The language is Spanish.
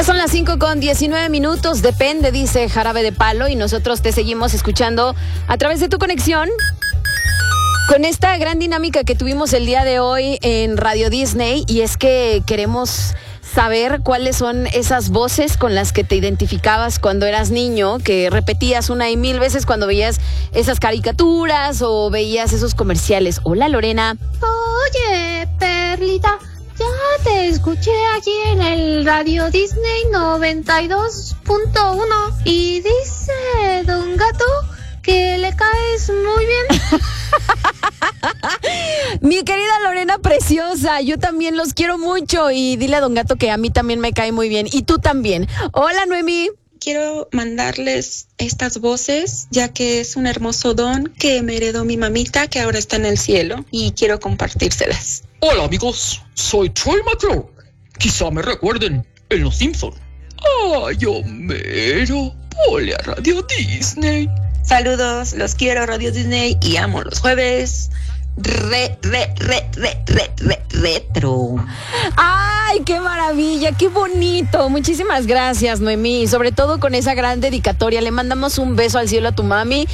Ya son las 5:19, depende, dice Jarabe de Palo, y nosotros te seguimos escuchando a través de tu conexión con esta gran dinámica que tuvimos el día de hoy en Radio Disney, y es que queremos saber cuáles son esas voces con las que te identificabas cuando eras niño, que repetías una y mil veces cuando veías esas caricaturas o veías esos comerciales. Hola, Lorena. Oye, Perlita, ya te escuché aquí en el Radio Disney 92.1 y dice Don Gato que le caes muy bien. Mi querida Lorena preciosa, yo también los quiero mucho, y dile a Don Gato que a mí también me cae muy bien, y tú también. Hola, Noemí. Quiero mandarles estas voces, ya que es un hermoso don que me heredó mi mamita, que ahora está en el cielo, y quiero compartírselas. Hola amigos, soy Troy McClure. Quizá me recuerden en Los Simpson. ¡Ay, Homero! ¡Ole a Radio Disney! Saludos, los quiero Radio Disney y amo los jueves. Retro. ¡Ay, qué maravilla! ¡Qué bonito! Muchísimas gracias, Noemí. Sobre todo con esa gran dedicatoria. Le mandamos un beso al cielo a tu mami.